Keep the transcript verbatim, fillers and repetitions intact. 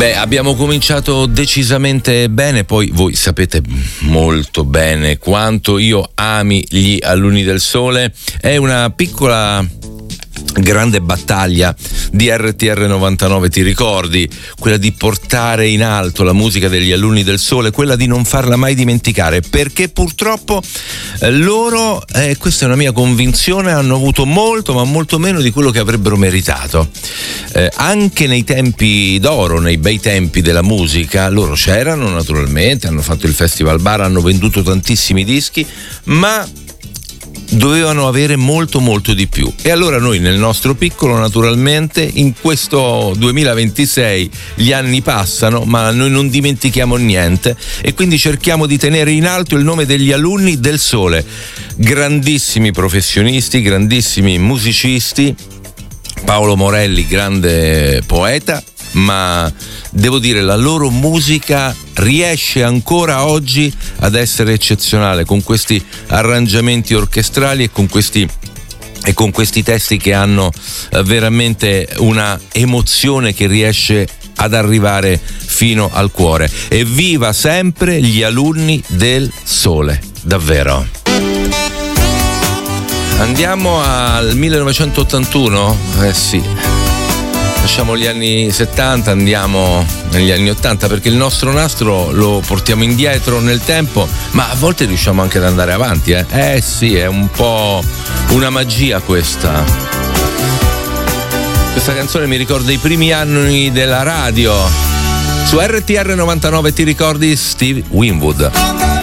Beh, abbiamo cominciato decisamente bene, poi voi sapete molto bene quanto io ami gli Alunni del Sole. È una piccola grande battaglia di R T R novantanove, ti ricordi? Quella di portare in alto la musica degli Alunni del Sole, quella di non farla mai dimenticare, perché purtroppo eh, loro, eh, questa è una mia convinzione, hanno avuto molto ma molto meno di quello che avrebbero meritato. Eh, anche nei tempi d'oro, nei bei tempi della musica, loro c'erano naturalmente, hanno fatto il Festival Bar, hanno venduto tantissimi dischi, ma dovevano avere molto molto di più. E allora noi nel nostro piccolo, naturalmente, in questo duemilaventisei gli anni passano, ma noi non dimentichiamo niente e quindi cerchiamo di tenere in alto il nome degli Alunni del Sole, grandissimi professionisti, grandissimi musicisti. Paolo Morelli, grande poeta, ma devo dire la loro musica riesce ancora oggi ad essere eccezionale, con questi arrangiamenti orchestrali e con questi e con questi testi che hanno veramente una emozione che riesce ad arrivare fino al cuore. Evviva sempre gli Alunni del Sole, davvero. Andiamo al millenovecentottantuno? Eh sì. Lasciamo gli anni settanta, andiamo negli anni ottanta, perché il nostro nastro lo portiamo indietro nel tempo, ma a volte riusciamo anche ad andare avanti, eh? Eh sì, è un po' una magia questa. Questa canzone mi ricorda i primi anni della radio. Su R T R novantanove, ti ricordi Steve Winwood?